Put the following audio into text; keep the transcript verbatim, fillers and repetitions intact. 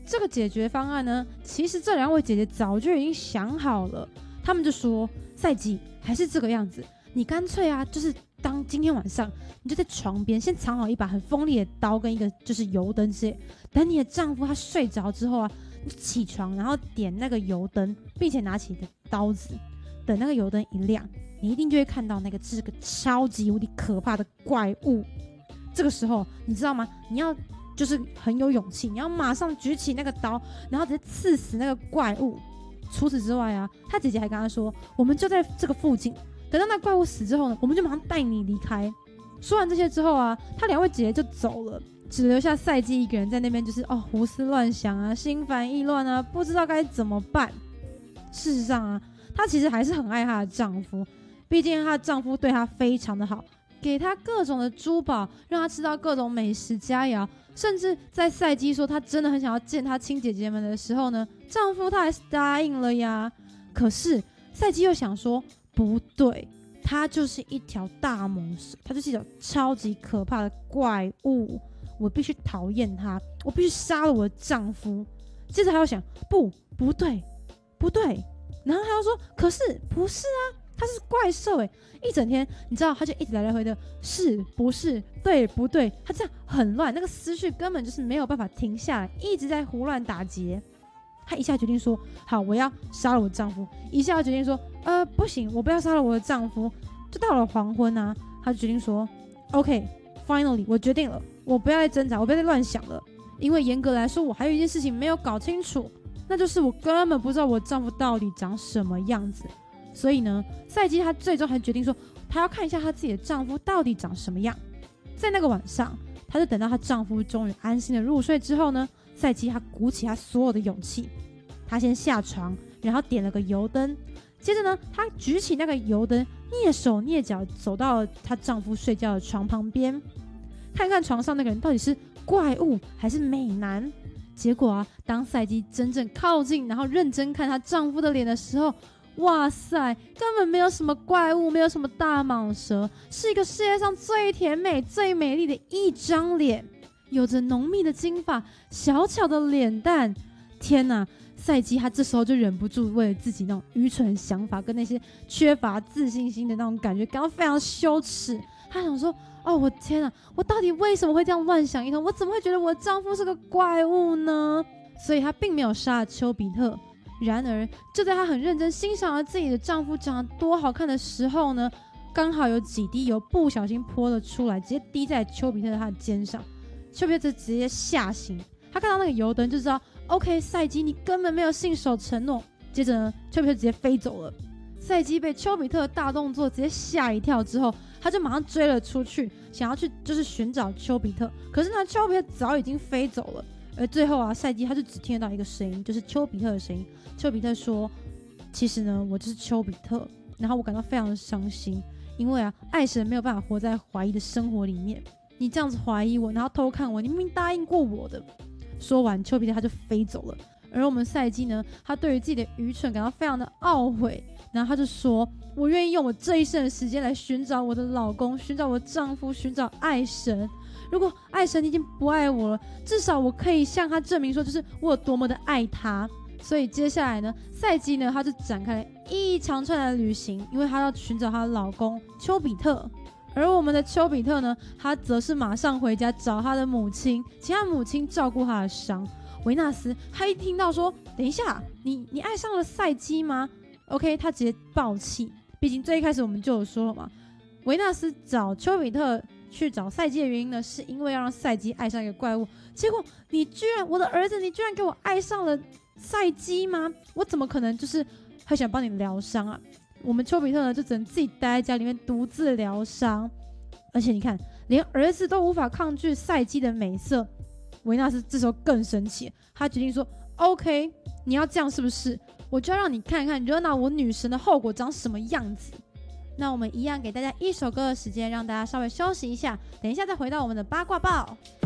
这个解决方案呢，其实这两位姐姐早就已经想好了。他们就说：赛姬，还是这个样子，你干脆啊，就是当今天晚上你就在床边先藏好一把很锋利的刀跟一个就是油灯之类，等你的丈夫他睡着之后啊，你起床然后点那个油灯，并且拿起你的刀子，等那个油灯一亮，你一定就会看到那个是个超级无敌可怕的怪物。这个时候你知道吗？你要就是很有勇气，你要马上举起那个刀，然后直接刺死那个怪物。除此之外啊，他姐姐还跟他说，我们就在这个附近，等到那怪物死之后呢，我们就马上带你离开。说完这些之后啊，他两位姐姐就走了，只留下赛姬一个人在那边，就是哦胡思乱想啊，心烦意乱啊，不知道该怎么办。事实上啊，她其实还是很爱她的丈夫，毕竟她的丈夫对她非常的好，给她各种的珠宝，让她吃到各种美食佳肴，甚至在赛姬说她真的很想要见她亲姐姐们的时候呢，丈夫他还是答应了呀。可是赛姬又想说，不对，她就是一条大蟒蛇，她就是一条超级可怕的怪物，我必须讨厌她，我必须杀了我的丈夫。接着她又想，不，不对，不对，然后她又说，可是不是啊，他是怪兽哎！一整天，你知道，他就一直来来回的，是不是？对不对？他这样很乱，那个思绪根本就是没有办法停下来，一直在胡乱打结。他一下决定说：“好，我要杀了我的丈夫。”一下决定说：“呃，不行，我不要杀了我的丈夫。”就到了黄昏啊，他就决定说 ：“OK，finally， 我决定了，我不要再挣扎，我不要再乱想了。因为严格来说，我还有一件事情没有搞清楚，那就是我根本不知道我丈夫到底长什么样子。”所以呢，赛姬她最终还决定说，她要看一下她自己的丈夫到底长什么样。在那个晚上，她就等到她丈夫终于安心的入睡之后呢，赛姬她鼓起她所有的勇气，她先下床，然后点了个油灯，接着呢，她举起那个油灯，蹑手蹑脚走到了她丈夫睡觉的床旁边，看看床上那个人到底是怪物还是美男。结果啊，当赛姬真正靠近，然后认真看她丈夫的脸的时候，哇塞，根本没有什么怪物，没有什么大蟒蛇，是一个世界上最甜美最美丽的一张脸，有着浓密的金发，小巧的脸蛋。天哪，赛姬她这时候就忍不住为了自己那种愚蠢的想法跟那些缺乏自信心的那种感觉感到非常羞耻。她想说，哦，我天哪，我到底为什么会这样乱想一通？我怎么会觉得我的丈夫是个怪物呢？所以她并没有杀了丘比特。然而就在她很认真欣赏了自己的丈夫长得多好看的时候呢，刚好有几滴油不小心泼了出来，直接滴在丘比特的他的肩上。丘比特直接吓醒，他看到那个油灯就知道 OK， 赛姬你根本没有信守承诺。接着呢，丘比特直接飞走了。赛姬被丘比特的大动作直接吓一跳之后，他就马上追了出去，想要去就是寻找丘比特。可是呢，丘比特早已经飞走了。而最后啊，赛姬他就只听得到一个声音，就是丘比特的声音。丘比特说：“其实呢，我就是丘比特。”然后我感到非常的伤心，因为啊，爱神没有办法活在怀疑的生活里面。你这样子怀疑我，然后偷看我，你明明答应过我的。说完，丘比特他就飞走了。而我们赛姬呢，他对于自己的愚蠢感到非常的懊悔，然后他就说：“我愿意用我这一生的时间来寻找我的老公，寻找我的丈夫，寻找爱神。如果爱神已经不爱我了，至少我可以向他证明说，就是我有多么的爱他。”所以接下来呢，赛姬呢，她就展开了一长串的旅行，因为她要寻找她的老公丘比特。而我们的丘比特呢，他则是马上回家找他的母亲，请他母亲照顾他的伤。维纳斯他一听到说，等一下，你你爱上了赛姬吗 ？OK， 他直接爆气。毕竟最一开始我们就有说了嘛，维纳斯找丘比特去找赛姬的原因呢，是因为要让赛姬爱上一个怪物。结果你居然，我的儿子，你居然给我爱上了赛姬吗？我怎么可能就是会想帮你疗伤啊？我们丘比特呢，就只能自己待在家里面独自疗伤。而且你看，连儿子都无法抗拒赛姬的美色。维纳斯这时候更生气，他决定说 ：“OK， 你要这样是不是？我就要让你看看惹恼我女神的后果长什么样子。”那我们一样给大家一首歌的时间，让大家稍微休息一下，等一下再回到我们的八卦报。